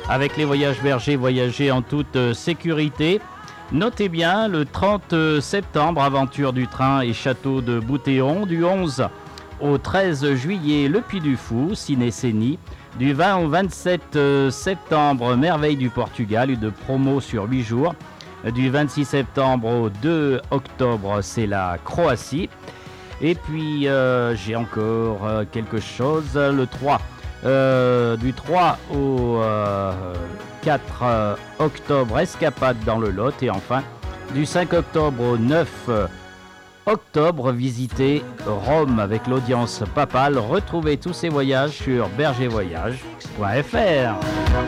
Avec les voyages bergers, voyager en toute sécurité. Notez bien, le 30 septembre, aventure du train et château de Boutéon. Du 11 au 13 juillet, le Puy du Fou, Ciné-Cénie. Du 20 au 27 septembre, Merveille du Portugal, une promo sur 8 jours. Du 26 septembre au 2 octobre, c'est la Croatie. Et puis, j'ai encore quelque chose. Le 3, du 3 au 4 octobre, escapade dans le Lot. Et enfin, du 5 octobre au 9 octobre, visiter Rome avec l'audience papale. Retrouvez tous ces voyages sur bergervoyage.fr.